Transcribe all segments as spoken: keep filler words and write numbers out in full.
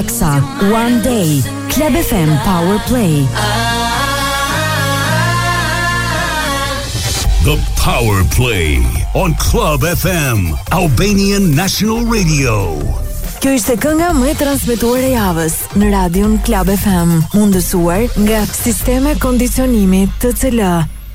Alexa, One Day, Club F M Power Play. The Power Play on Club F M, Albanian National Radio. Kjo ishte kënga më e transmetuar e javës në radion Club F M, mundësuar nga Sisteme Kondicionimi T C L.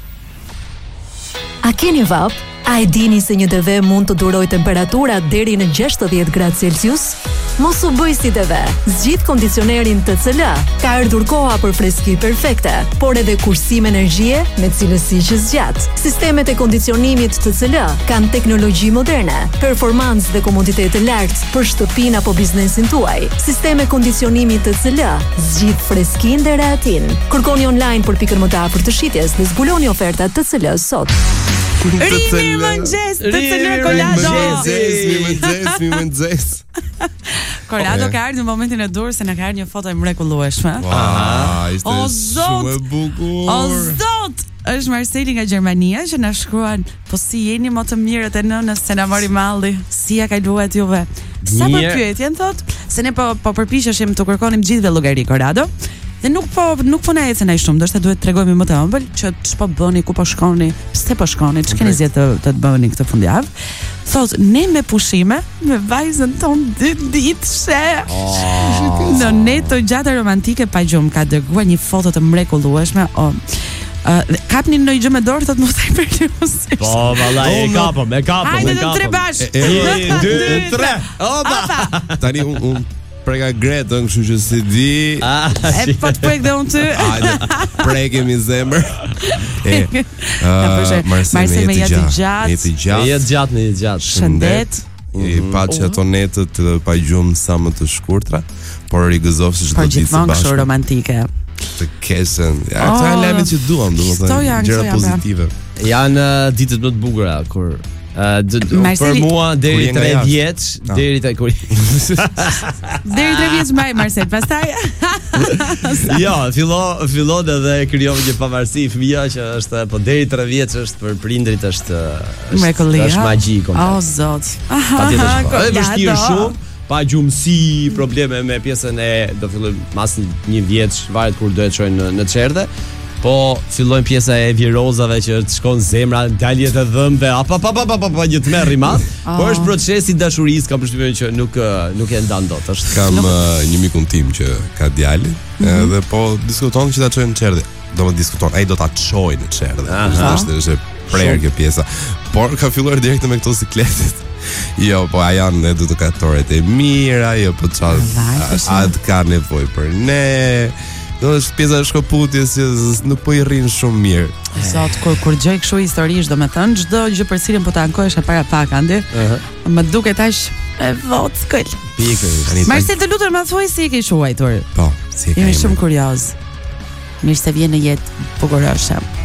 A keni vap? A e dini se një T V mund të duroj temperatura deri në gjashtëdhjetë gradë Celsius? Mos u bëj si T V. Zgjidh kondicionerin T C L. Ka ardhur koha për freski perfekte, por edhe kursim energjie me cilësi që zgjat. Sistemet e kondicionimit T C L kanë teknologji moderne, performancë dhe komoditet të lartë për shtëpinë apo biznesin tuaj. Sisteme kondicionimi T C L zgjidh freskinë dhe rehatin. Kërkoni online për pikën më të afërt të shitjes dhe zbuloni ofertat T C L sot. Rimi mëngjes, T C L Kolado. Mi mëngjes, mi mëngjes. Kolado ka ardhur në momentin e dur se na ka ardhur një foto e mrekullueshme. Wow, ishte O, shumë e bukur. O zot! Është Marceli nga Gjermania që na shkruan, po si jeni më të mirët e nënës se na mori malli, si ja kaluat juve. Sa për pyetjen thot, se ne po po përpiqeshim të kërkonim gjithë llogari Kolado. Dhe nuk po nuk po na ecën ai shumë, ndoshta duhet t'tregojmë më të ëmbël që ç'po bëni, ku po shkoni, pse po shkoni, ç'keni zgjedhë të, të të bëni këtë fundjavë. Thot, ne me pushime, me vajzën tonë dy ditë she. Oh. Në neto gjata romantike pa gjum ka dërguar një foto të mrekullueshme. Oh. Uh, kapni në gjë me dorë, thot mos ai përlusi. Po, vallai, e kapëm, e kapëm. Hajde të tre bash. një, dy, tre. Opa. Tani un un preka gretën, kështu që si di. Ah, e po të prek dhe unë ty. Hajde, prekemi zemër. E, uh, Marcel me jetë gjatë. Jetë gjatë. Jetë gjatë, jetë gjatë. Shëndet. I pa që ato netët pa gjumë sa më të shkurtra, por i gëzof se çdo ditë së bashku. Po gjithmonë kështu romantike. Të kesën. Ja, këto janë lajmet që duam, domethënë, gjëra pozitive. Janë ditët më të bukura kur Uh, d- d- për mua deri tre vjeç, deri te kur. Deri tre vjeç më Marcel, pastaj. Jo, fillo fillon edhe krijon një pavarësi fëmia që është po deri tre vjeç është për prindrit është është, është magji komplet. O zot. Patjetër. Është vështirë shumë, pa gjumësi, probleme me pjesën e do fillojmë mas një vjeç, varet kur do të shojnë në, në çerdhe. Po fillojnë pjesa e virozave që të shkon zemra, daljet e dhëmbe, apa pa pa pa pa pa një tmerr i madh. Oh. Por është procesi i dashurisë, kam përshtypjen që nuk nuk e ndan dot. Është kam nuk... uh, një mikun tim që ka djalin, mm-hmm. dhe po diskuton që ta çojnë në çerdhe. Do të diskuton, ai do ta çojë në çerdhe. Është është prerë kjo pjesa. Por ka filluar direkt me këto sikletet. Jo, po a janë edhe të katoret e mira, jo po çfarë a të ka nevojë për ne. Do është pjesa e shkoputjes që nuk po i rrin shumë mirë. Sot kur kur gjej kështu historish, domethënë çdo gjë për cilën po ta ankohesh para pak ande. Uh-huh. Më duket aq e vockël. Pikë. Marcel, të lutem ma thuaj si e ke shuajtur. Po, si e ke. Jam shumë kurioz. Mirë se vjen në jetë bukuroshe.